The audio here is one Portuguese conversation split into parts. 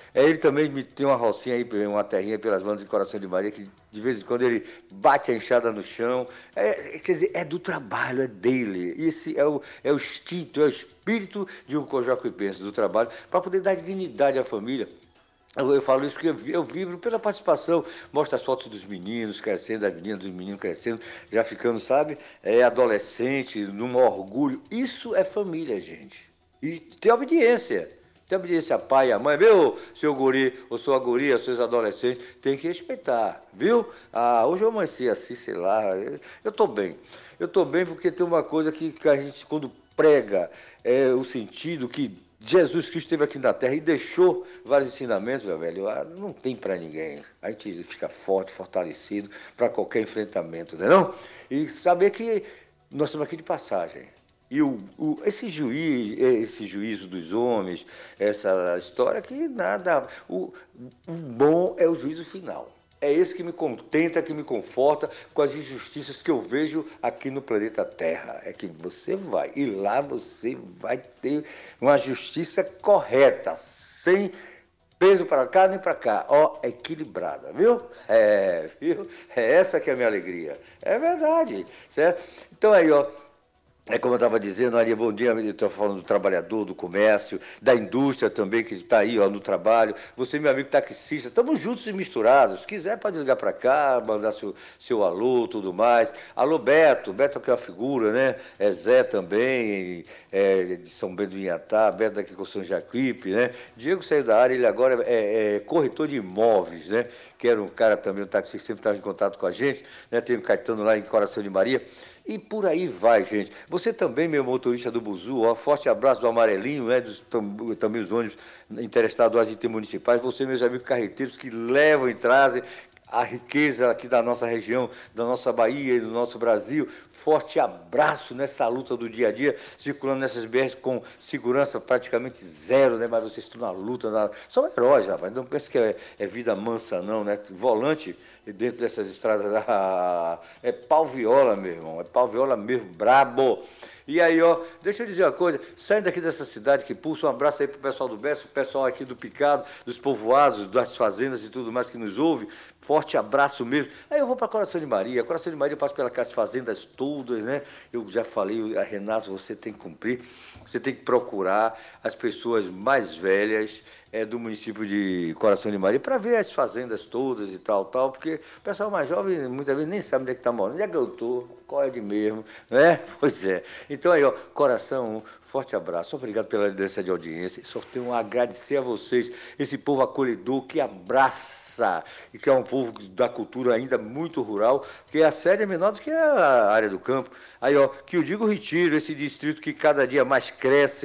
Ele também tem uma rocinha aí, uma terrinha pelas mãos de Coração de Maria, que de vez em quando ele bate a enxada no chão. Quer dizer, é do trabalho, é dele. Esse é o instinto, é o espírito de um cojoacuipense do trabalho, para poder dar dignidade à família. Eu falo isso porque eu vibro pela participação, mostra as fotos dos meninos crescendo, das meninas, dos meninos crescendo, já ficando, sabe, adolescente, num orgulho. Isso é família, gente. E tem obediência. Tem obediência a pai e a mãe, viu, seu guri, ou sua guria, seus adolescentes, tem que respeitar, viu? Ah, hoje eu amanheci assim, sei lá, eu estou bem. Eu estou bem porque tem uma coisa que a gente, quando prega o sentido que Jesus Cristo esteve aqui na Terra e deixou vários ensinamentos, meu velho, não tem para ninguém. A gente fica forte, fortalecido para qualquer enfrentamento, não é não? E saber que nós estamos aqui de passagem. E esse juízo dos homens, essa história que nada. O bom é o juízo final. É esse que me contenta, que me conforta com as injustiças que eu vejo aqui no planeta Terra. É que você vai, e lá você vai ter uma justiça correta, sem peso para cá nem para cá, equilibrada, viu? Viu? É essa que é a minha alegria. É verdade, certo? Então aí, é como eu estava dizendo, Maria, bom dia, eu estou falando do trabalhador, do comércio, da indústria também, que está aí no trabalho. Você, meu amigo taxista, estamos juntos e misturados. Se quiser, pode ligar para cá, mandar seu alô, tudo mais. Alô, Beto, Beto que é uma figura, né? Zé também, de São Bento do Inhatá, Beto daqui com São Jacuípe, né? Diego saiu da área, ele agora é corretor de imóveis, né? Que era um cara também, um taxista que sempre estava em contato com a gente, né? Tem o Caetano lá em Coração de Maria. E por aí vai, gente. Você também, meu motorista do Buzu, forte abraço do Amarelinho, né, também os ônibus interestaduais e intermunicipais. Você, meus amigos carreteiros, que levam e trazem a riqueza aqui da nossa região, da nossa Bahia e do nosso Brasil. Forte abraço nessa luta do dia a dia, circulando nessas BRs com segurança praticamente zero, né? Mas vocês estão na luta, são heróis, rapaz. Não pense que é vida mansa, não, né? Volante dentro dessas estradas, é pau viola, meu irmão, é pau viola mesmo, brabo. E aí, deixa eu dizer uma coisa, saindo daqui dessa cidade que pulsa, um abraço aí pro pessoal do Bessa, o pessoal aqui do Picado, dos povoados, das fazendas e tudo mais que nos ouve, forte abraço mesmo. Aí eu vou para Coração de Maria eu passo pelas fazendas todas, né? Eu já falei, Renato, você tem que cumprir, você tem que procurar as pessoas mais velhas do município de Coração de Maria para ver as fazendas todas e tal, porque o pessoal mais jovem muitas vezes nem sabe onde é que está morando, onde é que eu estou, qual é de mesmo, né? Pois é. Então aí, Coração, forte abraço, obrigado pela liderança de audiência, só tenho a agradecer a vocês, esse povo acolhedor que abraça e que é um povo da cultura ainda muito rural, que a sede é menor do que a área do campo. Aí, que eu digo Retiro, esse distrito que cada dia mais cresce,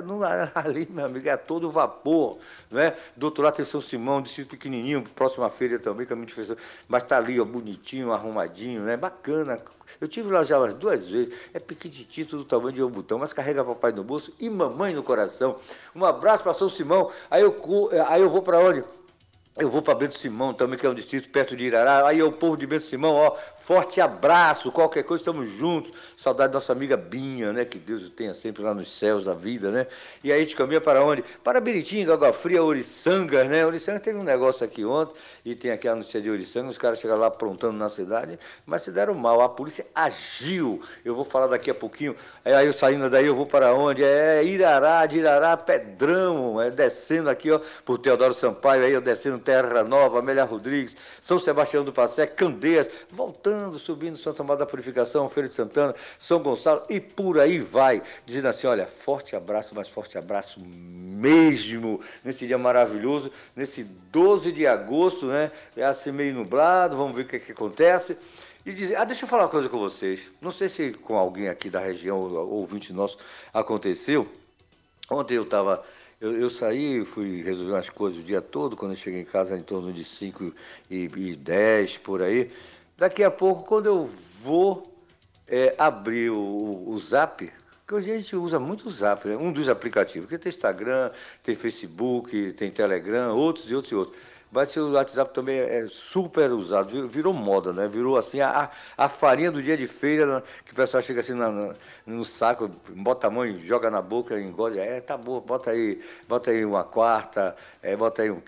ali, meu amigo, é todo vapor, né? Do outro lado tem São Simão, distrito pequenininho, próximo à feira também, caminho de Feijão, mas tá ali, bonitinho, arrumadinho, né? Bacana. Eu tive lá já umas 2 vezes, é pequititinho, do tamanho de um botão, mas carrega papai no bolso e mamãe no coração. Um abraço para São Simão, aí eu vou para onde? Eu vou para Bento Simão também, que é um distrito perto de Irará. Aí é o povo de Bento Simão, forte abraço, qualquer coisa, estamos juntos. Saudade da nossa amiga Binha, né? Que Deus o tenha sempre lá nos céus da vida, né? E aí a gente caminha para onde? Para Biritinga, Água Fria, Oriçangas, né? Oriçangas teve um negócio aqui ontem, e tem aqui a notícia de Oriçangas, os caras chegaram lá aprontando na cidade, mas se deram mal, a polícia agiu. Eu vou falar daqui a pouquinho. Aí eu saindo daí, eu vou para onde? Irará, de Irará, Pedrão, descendo aqui, por Teodoro Sampaio, aí eu descendo Terra Nova, Amélia Rodrigues, São Sebastião do Passé, Candeias, voltando, subindo São Tomás da Purificação, Feira de Santana, São Gonçalo e por aí vai, dizendo assim, olha, forte abraço, mas forte abraço mesmo, nesse dia maravilhoso, nesse 12 de agosto, né, é assim meio nublado, vamos ver o que acontece. E dizer, deixa eu falar uma coisa com vocês, não sei se com alguém aqui da região, ouvinte nosso, aconteceu, ontem eu saí, fui resolver umas coisas o dia todo, quando eu cheguei em casa em torno de 5h10, por aí. Daqui a pouco, quando eu vou abrir o Zap, que hoje a gente usa muito o Zap, né? Um dos aplicativos, porque tem Instagram, tem Facebook, tem Telegram, outros e outros e outros. Mas o WhatsApp também é super usado, virou moda, né? Virou assim a farinha do dia de feira, né? Que o pessoal chega assim no saco, bota a mão e joga na boca, engole. Tá bom, bota aí uma quarta, bota aí um